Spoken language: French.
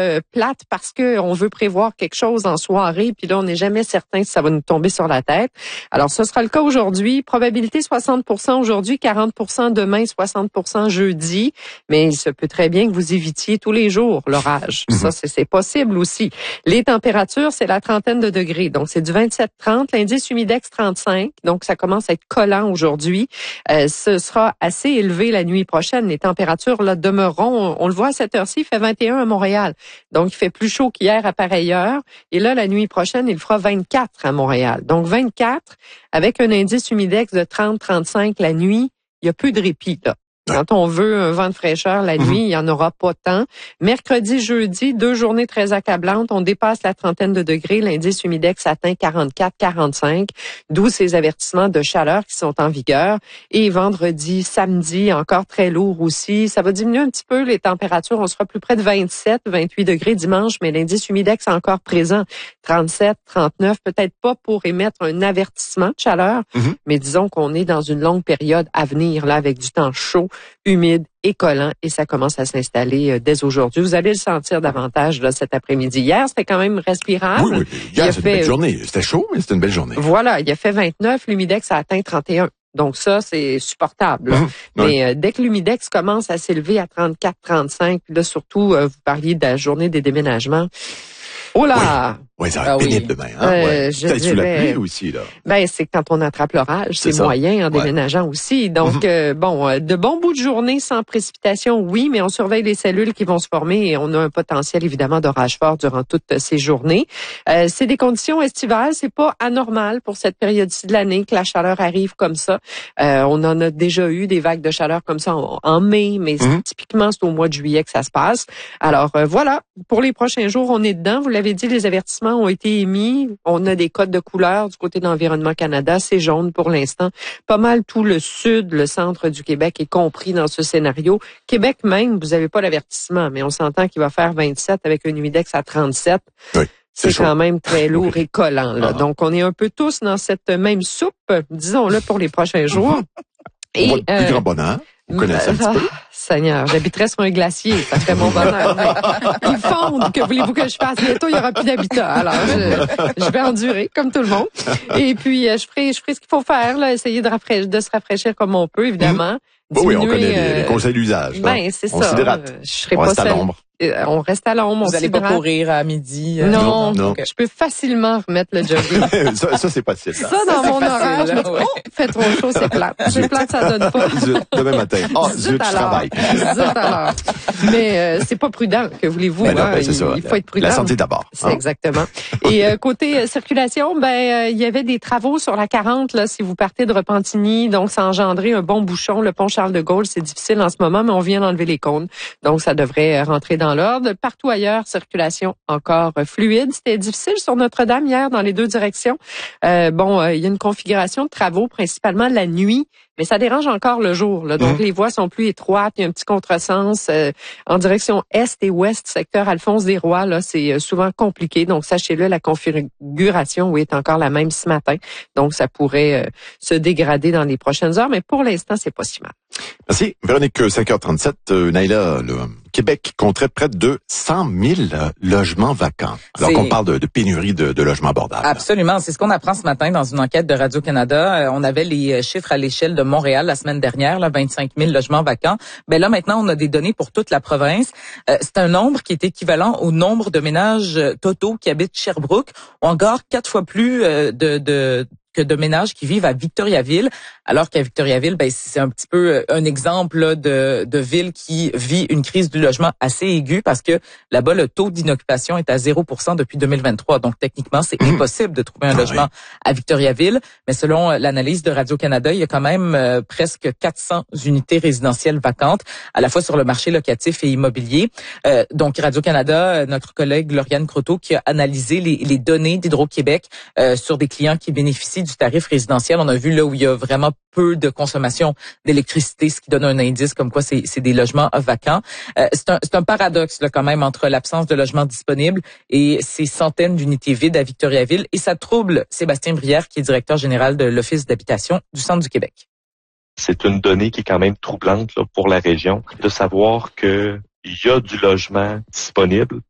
plate parce que on veut prévoir quelque chose en soirée, puis là, on n'est jamais certain si ça va nous tomber sur la tête. Alors, ce sera le cas aujourd'hui. Probabilité 60% aujourd'hui, 40% demain, 60% jeudi. Mais il se peut très bien que vous évitiez tous les jours l'orage. Ça, c'est possible aussi. Les températures, c'est la trentaine de degrés. Donc, c'est du 27-30. L'indice humidex 35. Donc, ça commence à être collant aujourd'hui. Ce sera assez élevé la nuit prochaine. Les températures là demeureront, on le voit à cette heure-ci, il fait 21 à Montréal. Donc, il fait plus chaud qu'hier à pareille heure. Et là, la nuit prochaine, il fera 24 à Montréal. Donc, 24 avec un indice humidex de 30-35 la nuit, il y a peu de répit là. Quand on veut un vent de fraîcheur la nuit, il n'y en aura pas tant. Mercredi, jeudi, 2 journées très accablantes. On dépasse la trentaine de degrés. L'indice humidex atteint 44-45, d'où ces avertissements de chaleur qui sont en vigueur. Et vendredi, samedi, encore très lourd aussi. Ça va diminuer un petit peu les températures. On sera plus près de 27-28 degrés dimanche, mais l'indice humidex est encore présent. 37, 39, peut-être pas pour émettre un avertissement de chaleur, mais disons qu'on est dans une longue période à venir, là, avec du temps chaud, humide et collant, et ça commence à s'installer dès aujourd'hui. Vous allez le sentir davantage là cet après-midi. Hier, c'était quand même respirable. Oui. Hier, c'était une belle journée. C'était chaud, mais c'était une belle journée. Voilà, il a fait 29, l'humidex a atteint 31. Donc ça, c'est supportable. Mais dès que l'humidex commence à s'élever à 34, 35, puis là, surtout, vous parliez de la journée des déménagements. Oh là! Oui, ça va être pénible demain. Peut-être sous la pluie aussi, là. Ben, c'est quand on attrape l'orage, c'est moyen en déménageant aussi. Donc, de bons bouts de journée sans précipitation, oui, mais on surveille les cellules qui vont se former et on a un potentiel, évidemment, d'orage fort durant toutes ces journées. C'est des conditions estivales. C'est pas anormal pour cette période-ci de l'année que la chaleur arrive comme ça. On en a déjà eu des vagues de chaleur comme ça en mai, mais typiquement, c'est au mois de juillet que ça se passe. Alors, voilà. Pour les prochains jours, on est dedans. Vous l'avez dit, les avertissements ont été émis. On a des codes de couleur du côté d'Environnement Canada. C'est jaune pour l'instant. Pas mal tout le sud, le centre du Québec est compris dans ce scénario. Québec même, vous n'avez pas l'avertissement, mais on s'entend qu'il va faire 27 avec un humidex à 37. Oui. C'est quand même très lourd et collant, là. Donc, on est un peu tous dans cette même soupe, disons-le, pour les prochains jours. Et plus grand bonheur. Vous connaissez un petit peu? Seigneur, j'habiterais sur un glacier, ça serait mon bonheur. Ils fondent, que voulez-vous que je fasse? Bientôt, il n'y aura plus d'habitat. Alors, je vais endurer, comme tout le monde. Et puis, je ferai ce qu'il faut faire, là, essayer de se rafraîchir comme on peut, évidemment. Oui, on connaît les conseils d'usage. Ben, c'est ça. On s'hydrate. On reste à l'ombre. On reste à l'ombre. Vous n'allez pas courir à midi? Non. Je peux facilement remettre le jogging. ça c'est facile. Ça, dans mon horaire, je me dis, fait trop chaud, c'est plate. C'est plate, ça donne pas. Demain matin. Je travaille. Alors. Mais c'est pas prudent, que voulez-vous. Il faut être prudent. La santé d'abord. C'est exactement. Et côté circulation, il y avait des travaux sur la 40, là, si vous partez de Repentigny. Donc, ça a engendré un bon bouchon. Le pont Charles-de-Gaulle, c'est difficile en ce moment, mais on vient d'enlever les cônes. Donc, ça devrait rentrer dans l'ordre. Partout ailleurs, circulation encore fluide. C'était difficile sur Notre-Dame hier dans les deux directions. Il y a une configuration de travaux, principalement la nuit, mais ça dérange encore le jour, là. Donc, les voies sont plus étroites. Il y a un petit contresens en direction est et ouest, secteur Alphonse-des-Rois. Là, c'est souvent compliqué. Donc, sachez-le, la configuration, est encore la même ce matin. Donc, ça pourrait se dégrader dans les prochaines heures, mais pour l'instant, c'est pas si mal. Merci. Véronique, 5h37. Naïla, le Québec compterait près de 100 000 logements vacants. Alors qu'on parle de pénurie de logements abordables. Absolument. C'est ce qu'on apprend ce matin dans une enquête de Radio-Canada. On avait les chiffres à l'échelle de Montréal la semaine dernière, là, 25 000 logements vacants. Ben là, maintenant, on a des données pour toute la province. C'est un nombre qui est équivalent au nombre de ménages totaux qui habitent Sherbrooke, ou encore 4 fois plus que de ménages qui vivent à Victoriaville, alors qu'à Victoriaville, c'est un petit peu un exemple là, de ville qui vit une crise du logement assez aiguë parce que là-bas, le taux d'inoccupation est à 0% depuis 2023. Donc, techniquement, c'est impossible de trouver un logement à Victoriaville. Mais selon l'analyse de Radio-Canada, il y a quand même presque 400 unités résidentielles vacantes, à la fois sur le marché locatif et immobilier. Donc, Radio-Canada, notre collègue Lauriane Croteau, qui a analysé les données d'Hydro-Québec sur des clients qui bénéficient du tarif résidentiel. On a vu là où il y a vraiment peu de consommation d'électricité, ce qui donne un indice comme quoi c'est des logements vacants. C'est un paradoxe là, quand même entre l'absence de logements disponibles et ces centaines d'unités vides à Victoriaville. Et ça trouble Sébastien Brière, qui est directeur général de l'Office d'habitation du Centre du Québec. C'est une donnée qui est quand même troublante là, pour la région, de savoir que il y a du logement disponible,